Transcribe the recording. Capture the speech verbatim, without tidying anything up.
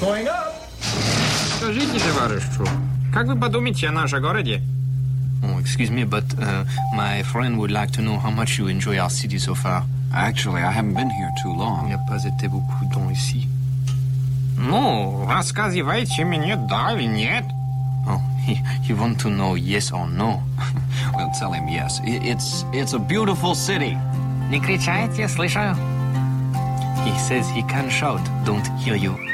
Going up. Скажите, товарищу, как вы подумаете о нашем городе? Oh, excuse me, but uh, my friend would like to know how much you enjoy our city so far. Actually, I haven't been here too Il long. n'y a pas été beaucoup de temps ici. Ну, рассказывайте мне, да или нет. Oh, he, he want to know yes or no. Well, tell him yes. I- It's it's a beautiful city. Не кричайте, я слышу. He says he can shout, don't hear you.